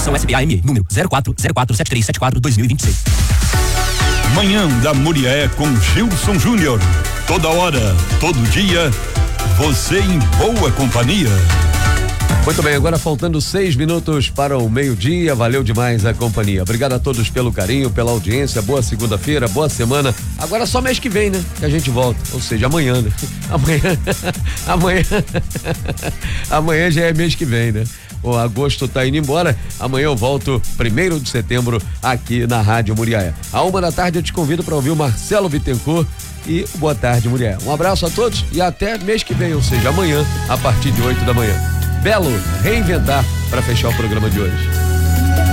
Licitação SBAME, número 04047374-2026. Manhã da Muriaé com Gilson Júnior. Toda hora, todo dia, você em boa companhia. Muito bem, agora faltando 6 minutos para o meio-dia. Valeu demais a companhia. Obrigado a todos pelo carinho, pela audiência. Boa segunda-feira, boa semana. Agora só mês que vem, né? Que a gente volta. Ou seja, amanhã, né? Amanhã já é mês que vem, né? O agosto tá indo embora. Amanhã eu volto 1º de setembro aqui na Rádio Muriaé. À 1h eu te convido para ouvir o Marcelo Bittencourt e o Boa Tarde Muriaé. Um abraço a todos e até mês que vem, ou seja, amanhã, a partir de 8 da manhã. Belo Reinventar para fechar o programa de hoje.